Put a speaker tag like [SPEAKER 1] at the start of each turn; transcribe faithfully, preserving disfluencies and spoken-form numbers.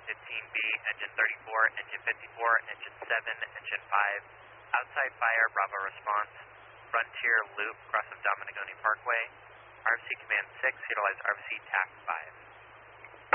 [SPEAKER 1] fifteen B, engine thirty-four, engine fifty-four, engine seven, engine five. Outside fire, Bravo response. Frontier Loop, cross of Dominigoni Parkway. R F C Command six, utilize R F C T A C five.